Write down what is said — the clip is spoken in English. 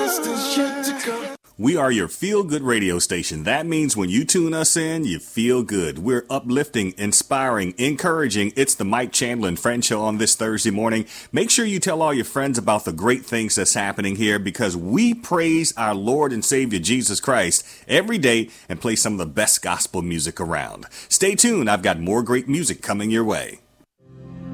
We are your feel-good radio station. That means when you tune us in, you feel good. We're uplifting, inspiring, encouraging. It's the Mike Chandler and Friends Show on this Thursday morning. Make sure you tell all your friends about the great things that's happening here because we praise our Lord and Savior Jesus Christ every day and play some of the best gospel music around. Stay tuned. I've got more great music coming your way.